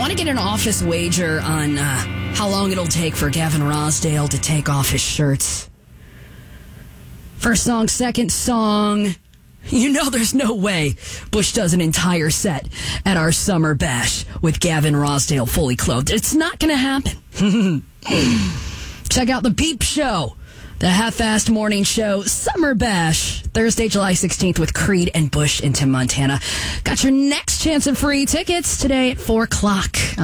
Want to get an office wager on how long it'll take for Gavin Rossdale to take off his shirts? First song, second song. You know there's no way Bush does an entire set at our summer bash with Gavin Rossdale fully clothed. It's not going to happen. Check out the Peep Show, the half-assed morning show, Summer Bash, Thursday, July 16th with Creed and Bush in Tim, Montana. Got your next chance at free tickets today at 4 o'clock.